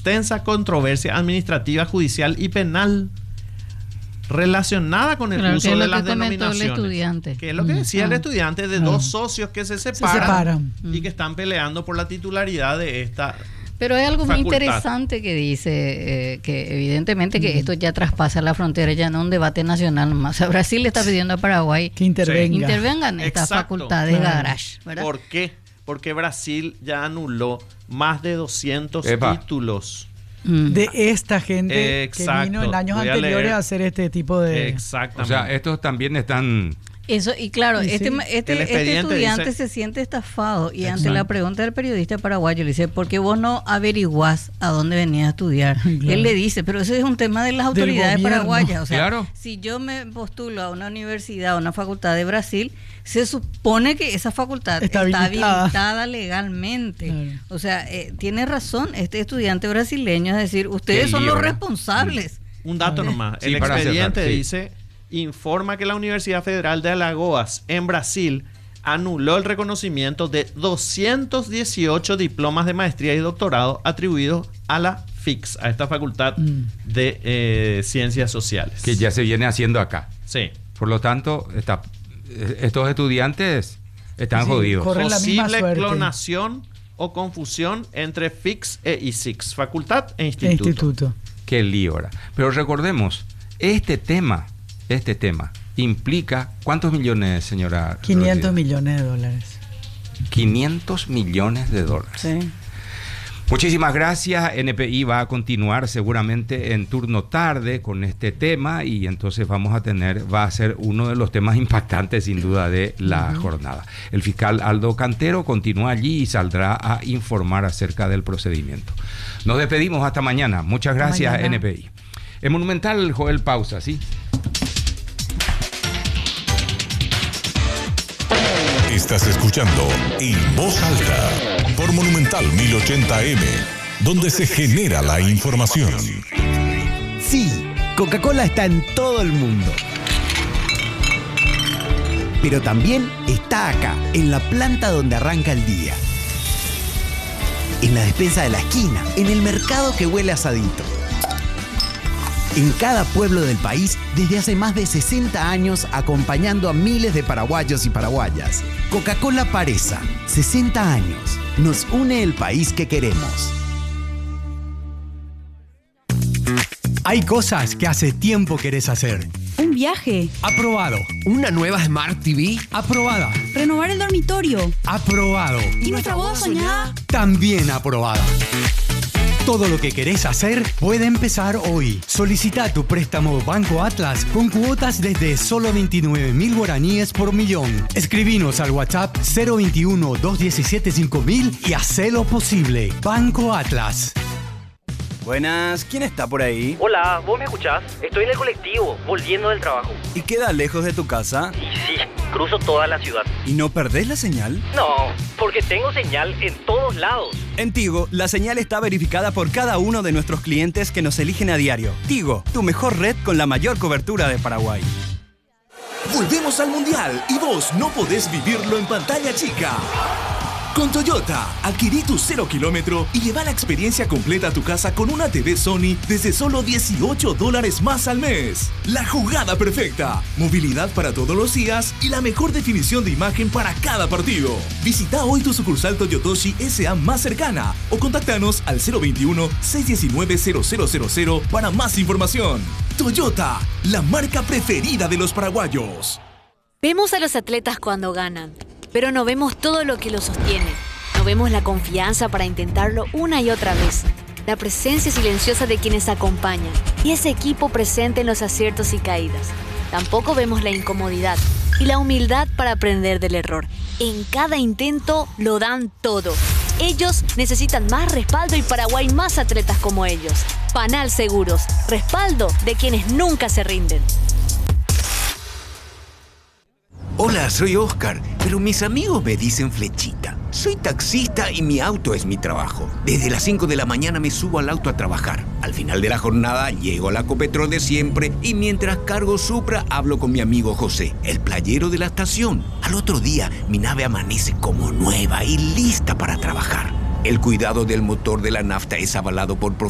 extensa controversia administrativa, judicial y penal relacionada con el uso de las denominaciones. Que es lo que decía el estudiante de dos socios que se separan y que están peleando por la titularidad de esta. Pero hay algo facultad muy interesante que dice que evidentemente que esto ya traspasa la frontera, ya no es un debate nacional más. O sea, Brasil le está pidiendo a Paraguay que intervengan estas facultades de garage, ¿verdad? ¿Por qué? Porque Brasil ya anuló más de 200 títulos de esta gente que vino en años anteriores a hacer este tipo de... Exactamente. O sea, estos también están... Eso, y claro, Sí, este estudiante dice, se siente estafado y ante la pregunta del periodista paraguayo le dice, ¿por qué vos no averiguás a dónde venías a estudiar? Claro. Él le dice, pero ese es un tema de las autoridades paraguayas. O sea, si yo me postulo a una universidad, a una facultad de Brasil, se supone que esa facultad está habilitada legalmente. Claro. O sea, tiene razón este estudiante brasileño, es decir, ustedes son los responsables. Un dato nomás, el expediente dice... informa que la Universidad Federal de Alagoas en Brasil anuló el reconocimiento de 218 diplomas de maestría y doctorado atribuidos a la FIX, a esta facultad de Ciencias Sociales. Que ya se viene haciendo acá. Sí. Por lo tanto, estos estudiantes están jodidos. Posible clonación o confusión entre FIX e ISIX, facultad e instituto. Qué lío ahora. Pero recordemos, este tema implica, ¿cuántos millones, señora? 500 millones de dólares. 500 millones de dólares. Sí. Muchísimas gracias. NPI va a continuar seguramente en turno tarde con este tema y entonces va a ser uno de los temas impactantes sin duda de la jornada. El fiscal Aldo Cantero continúa allí y saldrá a informar acerca del procedimiento. Nos despedimos hasta mañana. Muchas gracias, NPI. En Monumental, Joel, pausa, ¿sí? Estás escuchando En Voz Alta por Monumental 1080M, donde se genera la información. Sí, Coca-Cola está en todo el mundo. Pero también está acá, en la planta donde arranca el día. En la despensa de la esquina, en el mercado que huele asadito. En cada pueblo del país, desde hace más de 60 años, acompañando a miles de paraguayos y paraguayas. Coca-Cola Paresa, 60 años. Nos une el país que queremos. Hay cosas que hace tiempo querés hacer. Un viaje. Aprobado. Una nueva Smart TV. Aprobada. Renovar el dormitorio. Aprobado. ¿Y nuestra boda soñada? También aprobada. Todo lo que querés hacer puede empezar hoy. Solicita tu préstamo Banco Atlas con cuotas desde solo 29.000 guaraníes por millón. Escribinos al WhatsApp 021-217-5000 y hacelo posible. Banco Atlas. Buenas, ¿quién está por ahí? Hola, ¿vos me escuchás? Estoy en el colectivo, volviendo del trabajo. ¿Y queda lejos de tu casa? Y sí, cruzo toda la ciudad. ¿Y no perdés la señal? No, porque tengo señal en todos lados. En Tigo, la señal está verificada por cada uno de nuestros clientes que nos eligen a diario. Tigo, tu mejor red con la mayor cobertura de Paraguay. Volvemos al Mundial y vos no podés vivirlo en pantalla chica. Con Toyota, adquirí tu 0 kilómetro y lleva la experiencia completa a tu casa con una TV Sony desde solo $18 más al mes. La jugada perfecta, movilidad para todos los días y la mejor definición de imagen para cada partido. Visita hoy tu sucursal Toyotoshi SA más cercana o contactanos al 021-619-0000 para más información. Toyota, la marca preferida de los paraguayos. Vemos a los atletas cuando ganan, pero no vemos todo lo que los sostiene. No vemos la confianza para intentarlo una y otra vez, la presencia silenciosa de quienes acompañan y ese equipo presente en los aciertos y caídas. Tampoco vemos la incomodidad y la humildad para aprender del error. En cada intento lo dan todo. Ellos necesitan más respaldo y Paraguay más atletas como ellos. Panal Seguros, respaldo de quienes nunca se rinden. Hola, soy Oscar, pero mis amigos me dicen Flechita. Soy taxista y mi auto es mi trabajo. Desde las 5 de la mañana me subo al auto a trabajar. Al final de la jornada llego a la Copetrol de siempre y mientras cargo Supra hablo con mi amigo José, el playero de la estación. Al otro día mi nave amanece como nueva y lista para trabajar. El cuidado del motor de la nafta es avalado por